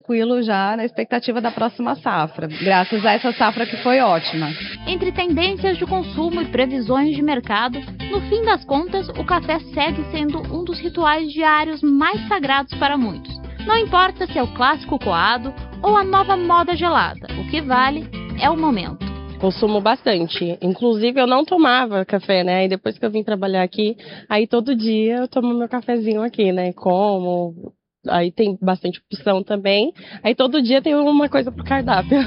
tranquilo já na expectativa da próxima safra, graças a essa safra que foi ótima. Entre tendências de consumo e previsões de mercado, no fim das contas, o café segue sendo um dos rituais diários mais sagrados para muitos. Não importa se é o clássico coado ou a nova moda gelada, o que vale é o momento. Consumo bastante. Inclusive, eu não tomava café, né? E depois que eu vim trabalhar aqui, aí todo dia eu tomo meu cafezinho aqui, né? Como, aí tem bastante opção também. Aí todo dia tem uma coisa pro cardápio.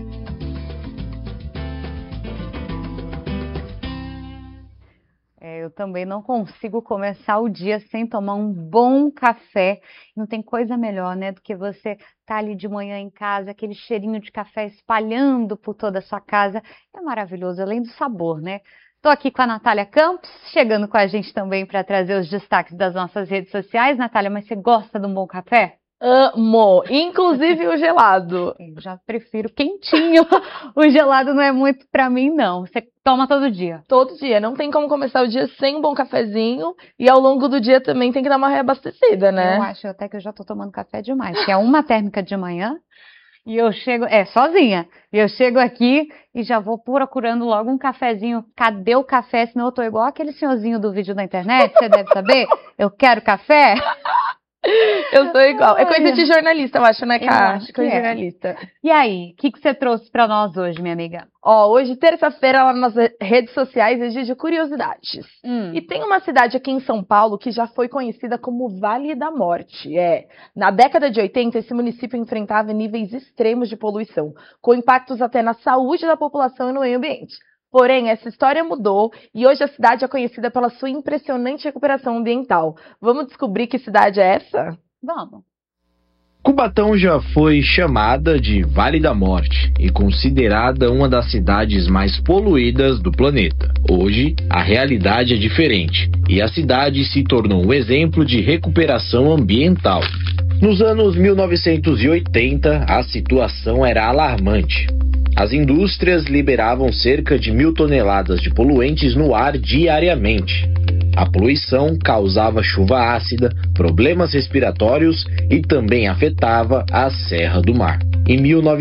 Eu também não consigo começar o dia sem tomar um bom café. Não tem coisa melhor, né, do que você estar ali de manhã em casa, aquele cheirinho de café espalhando por toda a sua casa. É maravilhoso, além do sabor, né? Estou aqui com a Natália Campos, chegando com a gente também para trazer os destaques das nossas redes sociais. Natália, mas você gosta de um bom café? Amo, inclusive o gelado. Eu já prefiro quentinho. O gelado não é muito pra mim, não. Você toma todo dia? Todo dia, não tem como começar o dia sem um bom cafezinho. E ao longo do dia também tem que dar uma reabastecida, né? Eu acho até que eu já tô tomando café demais, que é uma térmica de manhã. E eu chego, sozinha. E eu chego aqui e já vou procurando logo um cafezinho. Cadê o café? Senão eu tô igual aquele senhorzinho do vídeo da internet, você deve saber. Eu quero café. Eu sou igual. É coisa de jornalista, eu acho, né, Cá? Acho que Coisa de é. jornalista. E aí, o que você trouxe pra nós hoje, minha amiga? Hoje, terça-feira, lá nas redes sociais, é dia de curiosidades. E tem uma cidade aqui em São Paulo que já foi conhecida como Vale da Morte. Na década de 80, esse município enfrentava níveis extremos de poluição, com impactos até na saúde da população e no meio ambiente. Porém, essa história mudou e hoje a cidade é conhecida pela sua impressionante recuperação ambiental. Vamos descobrir que cidade é essa? Vamos. Cubatão já foi chamada de Vale da Morte e considerada uma das cidades mais poluídas do planeta. Hoje, a realidade é diferente e a cidade se tornou um exemplo de recuperação ambiental. Nos anos 1980, a situação era alarmante. As indústrias liberavam cerca de 1.000 toneladas de poluentes no ar diariamente. A poluição causava chuva ácida, problemas respiratórios e também afetava a Serra do Mar. Em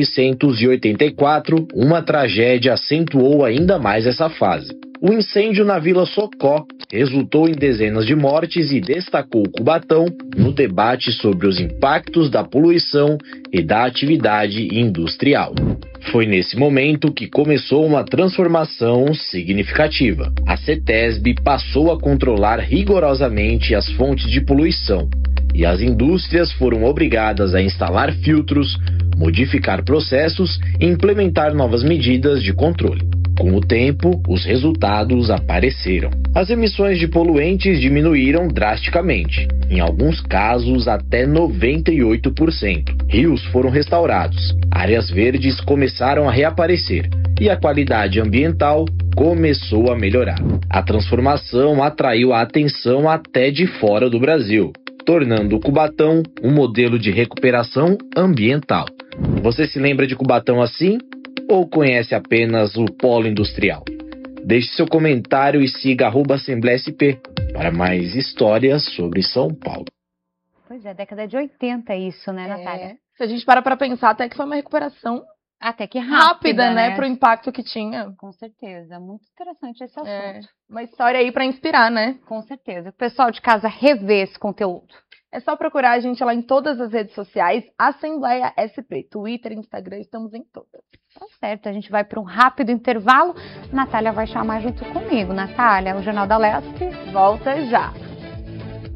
1984, uma tragédia acentuou ainda mais essa fase. O incêndio na Vila Socó resultou em dezenas de mortes e destacou Cubatão no debate sobre os impactos da poluição e da atividade industrial. Foi nesse momento que começou uma transformação significativa. A CETESB passou a controlar rigorosamente as fontes de poluição e as indústrias foram obrigadas a instalar filtros, modificar processos e implementar novas medidas de controle. Com o tempo, os resultados apareceram. As emissões de poluentes diminuíram drasticamente, em alguns casos até 98%. Rios foram restaurados, áreas verdes começaram a reaparecer e a qualidade ambiental começou a melhorar. A transformação atraiu a atenção até de fora do Brasil, tornando o Cubatão um modelo de recuperação ambiental. Você se lembra de Cubatão assim? Ou conhece apenas o polo industrial? Deixe seu comentário e siga @AssembleiaSP para mais histórias sobre São Paulo. Pois é, década de 80 isso, né, Natália? Se a gente para pensar, até que foi uma recuperação até que rápida, né, pro impacto que tinha. Com certeza, muito interessante esse assunto. Uma história aí para inspirar, né? Com certeza. O pessoal de casa revê esse conteúdo. É só procurar a gente lá em todas as redes sociais, Assembleia SP, Twitter, Instagram, estamos em todas. Tá certo, a gente vai para um rápido intervalo. Natália vai chamar junto comigo. Natália, o Jornal da Leste volta já.